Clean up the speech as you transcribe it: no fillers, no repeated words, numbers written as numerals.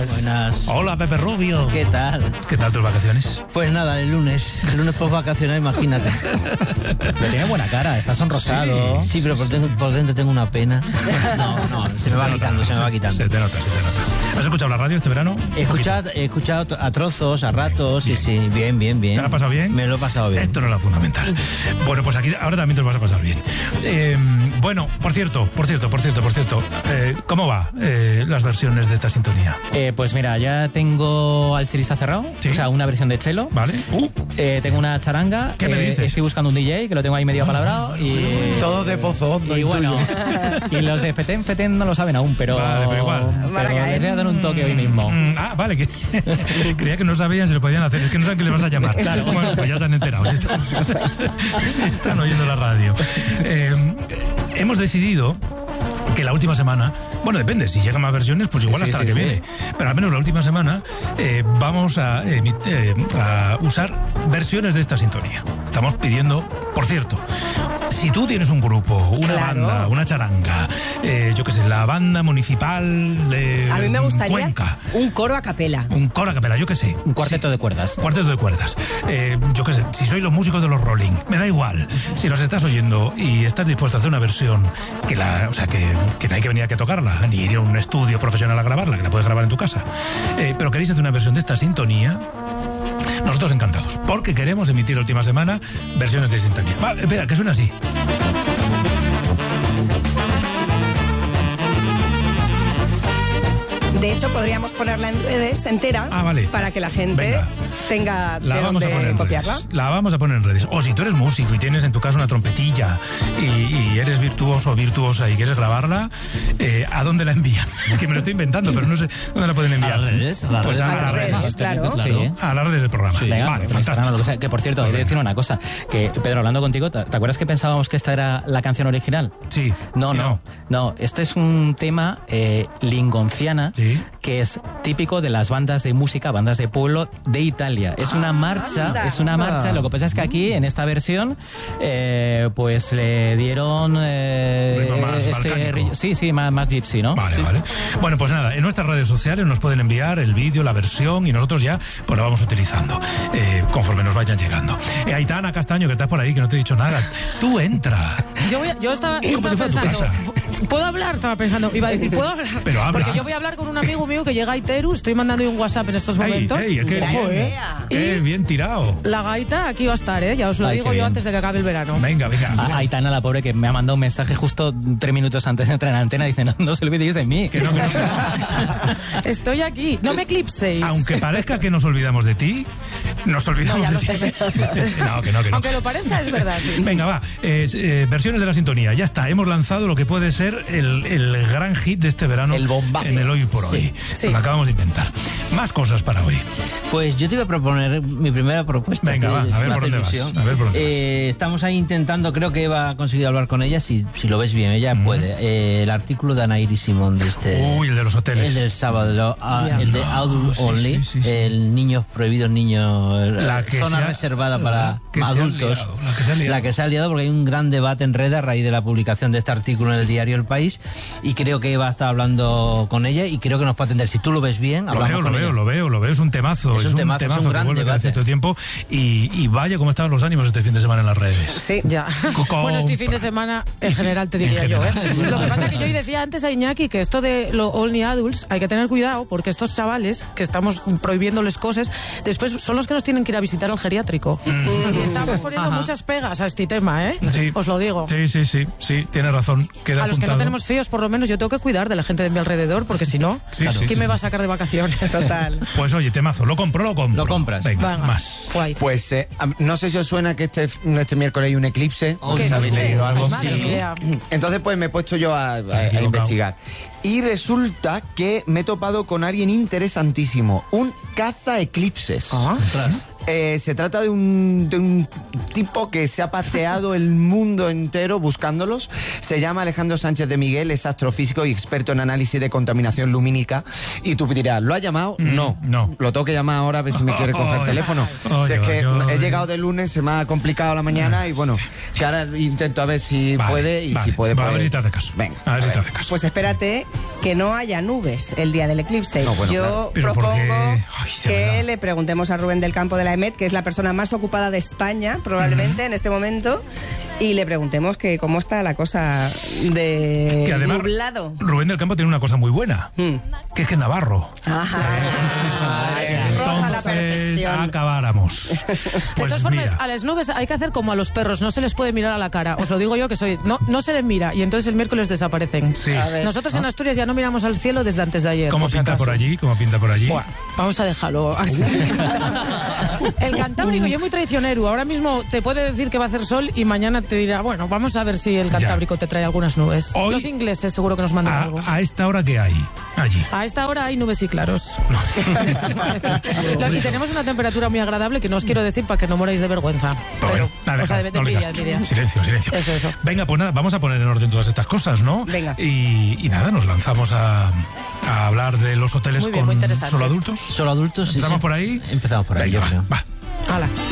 Buenas. Buenas. Hola, Pepe Rubio. ¿Qué tal? ¿Qué tal tus vacaciones? Pues nada, el lunes post vacacional, imagínate. Pero tiene buena cara, está sonrosado. Sí, pero por dentro tengo una pena. No, se me va quitando. Se te nota. ¿Has escuchado la radio este verano? He escuchado a trozos, a ratos, sí, bien. ¿Te lo has pasado bien? Me lo he pasado bien. Esto no es lo fundamental. Bueno, pues aquí ahora también te lo vas a pasar bien. Bueno, por cierto, ¿cómo va las versiones de esta sintonía? Pues mira, ya tengo al Chirisa cerrado, ¿Sí? O sea, una versión de cello. Vale. Tengo una charanga. ¿Qué me dices? Estoy buscando un DJ, que lo tengo ahí medio palabrado. Y todo de Pozo Hondo. Y bueno, y los de Feten no lo saben aún, pero... Vale, pero igual. Pero les voy a dar un toque hoy mismo. Vale, que creía que no sabían si lo podían hacer. Es que no saben qué les vas a llamar. Claro. Bueno, pues ya se han enterado. Si están oyendo la radio. Hemos decidido que la última semana, bueno, depende, si llegan más versiones, pues igual hasta la que viene. Pero al menos la última semana vamos a usar versiones de esta sintonía. Estamos pidiendo, por cierto, si tú tienes un grupo, una banda, una charanga, yo qué sé, la banda municipal de a mí me gustaría Cuenca. un coro a capela. Un coro a capela, yo qué sé. Un cuarteto de cuerdas. Cuarteto de cuerdas. Yo qué sé, si sois los músicos de los Rolling, me da igual. Si nos estás oyendo y estás dispuesto a hacer una versión que no hay que venir aquí a tocarla, ni ir a un estudio profesional a grabarla, que la puedes grabar en tu casa. Pero queréis hacer una versión de esta sintonía, nosotros encantados, porque queremos emitir la última semana versiones de sintonía. Espera, que suena así. De hecho, podríamos ponerla en redes entera vale. para que la gente tenga de dónde copiarla. La vamos a poner en redes. O si tú eres músico y tienes en tu casa una trompetilla y eres virtuoso o virtuosa y quieres grabarla, ¿a dónde la envían? Que me lo estoy inventando, pero no sé dónde la pueden enviar. A las redes. A las redes, claro. Sí. A las redes del programa. Sí. Venga, vale, fantástico. Que por cierto, he de decir una cosa, que Pedro, hablando contigo, ¿te acuerdas que pensábamos que esta era la canción original? Sí. No. Este es un tema lingonciana, ¿sí? Que es típico de las bandas de música, bandas de pueblo de Italia. Es una marcha, lo que pasa es que aquí, en esta versión, pues le dieron más gypsy, ¿no? Vale. Bueno, pues nada, en nuestras redes sociales nos pueden enviar el vídeo, la versión, y nosotros ya pues lo vamos utilizando conforme nos vayan llegando. Aitana Castaño, que estás por ahí, que no te he dicho nada. Tú entra. Yo estaba si fuera pensando, tu casa. ¿puedo hablar? Estaba pensando, iba a decir, ¿puedo hablar? Pero habla. Porque yo voy a hablar con un amigo mío que llega a Iteru, estoy mandando un WhatsApp en estos momentos. Qué bien tirado. La gaita aquí va a estar, ya os lo digo yo antes de que acabe el verano. Venga. Aitana, la pobre, que me ha mandado un mensaje justo 3 minutos antes de entrar en la antena, dice, no se olvidéis de mí. Que no. Estoy aquí, no me eclipséis. Aunque parezca que nos olvidamos de ti, nos olvidamos de ti. No, que no. Aunque lo parezca, es verdad. Sí. Venga, va. Versiones de la sintonía. Ya está. Hemos lanzado lo que puede ser el gran hit de este verano. El bombazo. En el Hoy por Hoy. Sí. Lo acabamos de inventar. Más cosas para hoy. Pues yo te iba a proponer mi primera propuesta. Venga, va. A ver por dónde vas. Estamos ahí intentando, creo que Eva ha conseguido hablar con ella, si lo ves bien, ella puede. El artículo de Anaíri Simón de este... Uy, el de los hoteles. El del sábado, el de Adult Only, sí. el niños prohibidos, zona reservada para adultos. La que se ha liado porque hay un gran debate en red a raíz de la publicación de este artículo en el diario El País, y creo que Eva está hablando con ella y creo que nos puede atender. Si tú lo ves bien, hablamos con ella. Lo veo, es un temazo. Es un temazo es un gran que vuelve debate. cierto tiempo, y vaya cómo estaban los ánimos este fin de semana en las redes. Sí, ya. Bueno, este fin de semana en general te diría yo, Lo que pasa es que yo decía antes a Iñaki que esto de los Only Adults hay que tener cuidado, porque estos chavales que estamos prohibiéndoles cosas, después son los que nos tienen que ir a visitar al geriátrico. Y estamos poniendo muchas pegas a este tema, Sí. Os lo digo. Sí, tienes razón. Queda a los que no apuntado. tenemos fíos, por lo menos yo tengo que cuidar de la gente de mi alrededor, porque si no, ¿quién me va a sacar de vacaciones? Total. Pues oye, temazo, lo compro. Lo compras. Venga, Venga, más. guay. Pues no sé si os suena que este miércoles hay un eclipse. ¿Qué ¿Habéis dices? leído algo? Madre mía. Entonces pues me he puesto yo a investigar. Y resulta que me he topado con alguien interesantísimo. Un caza eclipses. Se trata de un tipo que se ha paseado el mundo entero buscándolos. Se llama Alejandro Sánchez de Miguel, es astrofísico y experto en análisis de contaminación lumínica. Y tú dirás, ¿lo ha llamado? No. Lo tengo que llamar ahora a ver si me quiere coger el teléfono. Si es que he llegado de lunes, se me ha complicado la mañana y bueno, que ahora intento a ver si puede y si puede. A ver si te hace caso. Venga, a ver si te hace caso. Pues espérate que no haya nubes el día del eclipse. No, bueno, yo propongo que le preguntemos a Rubén del Campo de la EMET, que es la persona más ocupada de España, probablemente, en este momento, y le preguntemos que cómo está la cosa de que además, nublado. Rubén del Campo tiene una cosa muy buena, que es que es navarro. Entonces acabáramos. Pues de todas formas, a las nubes hay que hacer como a los perros, no se les puede mirar a la cara. Os lo digo yo que soy... No se les mira y entonces el miércoles desaparecen. Sí. Nosotros en Asturias ya no miramos al cielo desde antes de ayer. ¿Cómo pinta por allí? Bueno, vamos a dejarlo. El Cantábrico, yo muy traicionero. Ahora mismo te puede decir que va a hacer sol y mañana te dirá, bueno, vamos a ver si el Cantábrico te trae algunas nubes. Hoy, los ingleses seguro que nos mandan algo. ¿A esta hora qué hay allí? A esta hora hay nubes y claros. Y tenemos una temperatura muy agradable que no os quiero decir para que no moráis de vergüenza. Pero, o sea, de envidia. Silencio. Eso. Venga, pues nada, vamos a poner en orden todas estas cosas, ¿no? Venga. Y nada, nos lanzamos a hablar de los hoteles muy con interesante. solo adultos. Solo adultos, sí. ¿Empezamos por ahí? Empezamos por ahí. Venga, va. Hala.